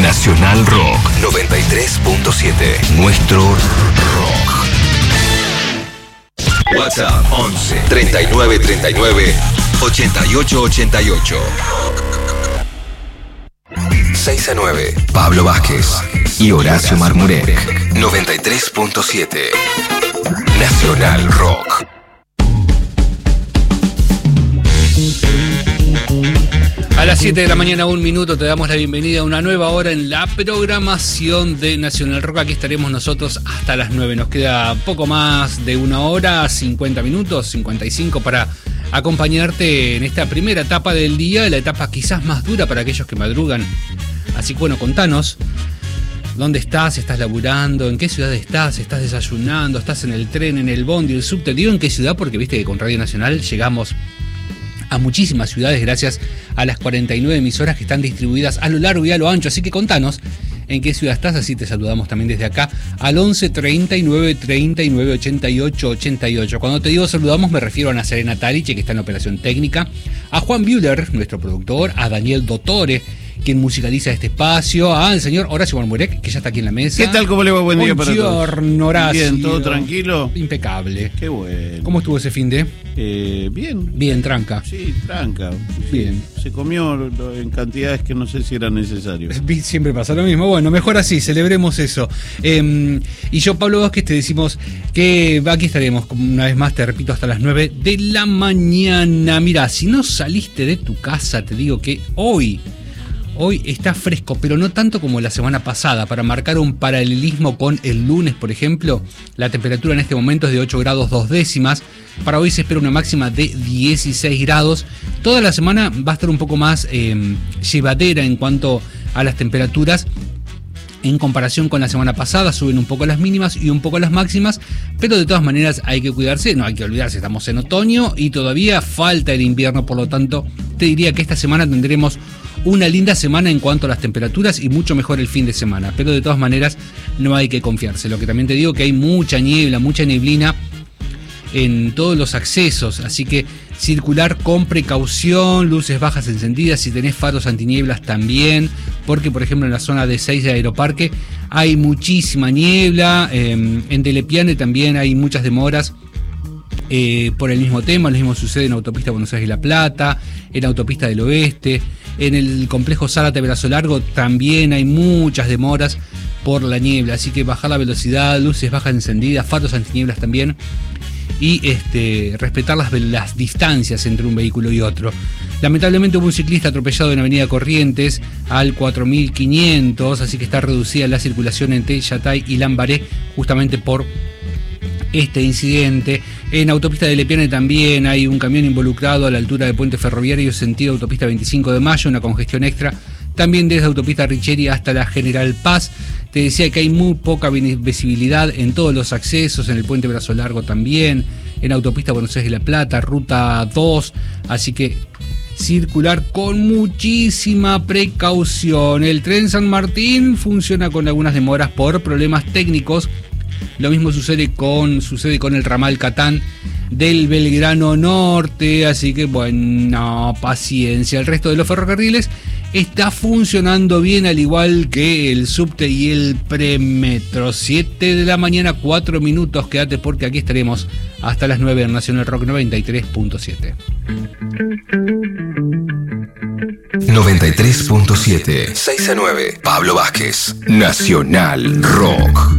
Nacional Rock 93.7. Nuestro rock. WhatsApp 11 39 39 88 88. 6 a 9. Pablo Vázquez y Horacio Marmurek. 93.7. Nacional Rock. A las 7 de la mañana, 1 minuto, te damos la bienvenida a una nueva hora en la programación de Nacional Rock. Aquí estaremos nosotros hasta las 9. Nos queda poco más de una hora, 50 minutos, 55 para acompañarte en esta primera etapa del día, la etapa quizás más dura para aquellos que madrugan. Así que bueno, contanos, ¿dónde estás? ¿Estás laburando? ¿En qué ciudad estás? ¿Estás desayunando? ¿Estás en el tren, en el bondi, el subte? Digo en qué ciudad porque viste que con Radio Nacional llegamos a muchísimas ciudades gracias a las 49 emisoras que están distribuidas a lo largo y a lo ancho. Así que contanos en qué ciudad estás, así te saludamos también desde acá al 11 39 39 88 88. Cuando te digo saludamos me refiero a Ana Serena Taliche, que está en la operación técnica, a Juan Bühler, nuestro productor, a Daniel Dottore, quien musicaliza este espacio, al señor Horacio Marmurek, que ya está aquí en la mesa. ¿Qué tal? ¿Cómo le va? Buen día para todos. Horacio. Bien, ¿todo tranquilo? Impecable. Qué bueno. ¿Cómo estuvo ese fin de? Bien. Bien, tranca. Sí, tranca. Bien. Se comió en cantidades que no sé si era necesario. Siempre pasa lo mismo. Bueno, mejor así, celebremos eso. Y yo, Pablo Vázquez, te decimos que aquí estaremos, una vez más, te repito, hasta las 9 de la mañana. Mirá, si no saliste de tu casa, te digo que hoy está fresco, pero no tanto como la semana pasada. Para marcar un paralelismo con el lunes, por ejemplo, la temperatura en este momento es de 8 grados 2 décimas. Para hoy se espera una máxima de 16 grados. Toda la semana va a estar un poco más llevadera en cuanto a las temperaturas. En comparación con la semana pasada, suben un poco las mínimas y un poco las máximas, pero de todas maneras hay que cuidarse, no hay que olvidarse, estamos en otoño y todavía falta el invierno, por lo tanto, te diría que esta semana tendremos una linda semana en cuanto a las temperaturas y mucho mejor el fin de semana, pero de todas maneras no hay que confiarse. Lo que también te digo que hay mucha niebla, mucha neblina en todos los accesos, así que circular con precaución, luces bajas encendidas, si tenés faros antinieblas también, porque por ejemplo en la zona de 6 de Aeroparque hay muchísima niebla, en Telepiane también hay muchas demoras por el mismo tema. Lo mismo sucede en Autopista Buenos Aires y La Plata, en Autopista del Oeste, en el complejo Zárate-Brazo Largo también hay muchas demoras por la niebla, así que bajar la velocidad, luces bajas encendidas, faros antinieblas también, y respetar las distancias entre un vehículo y otro. Lamentablemente hubo un ciclista atropellado en Avenida Corrientes al 4500, así que está reducida la circulación entre Yatay y Lambaré justamente por este incidente. En Autopista de Lepiane también hay un camión involucrado a la altura del puente ferroviario sentido Autopista 25 de Mayo, una congestión extra. También desde Autopista Richeri hasta la General Paz. Te decía que hay muy poca visibilidad en todos los accesos, en el puente Brazo Largo también, en Autopista Buenos Aires y La Plata, Ruta 2, así que circular con muchísima precaución. El tren San Martín funciona con algunas demoras por problemas técnicos. Lo mismo sucede con el ramal Catán del Belgrano Norte, así que bueno, paciencia. El resto de los ferrocarriles está funcionando bien, al igual que el subte y el premetro. 7 de la mañana, 4 minutos, quédate porque aquí estaremos hasta las 9 en Nacional Rock 93.7. 93.7. 6 a 9. Pablo Vázquez. Nacional Rock.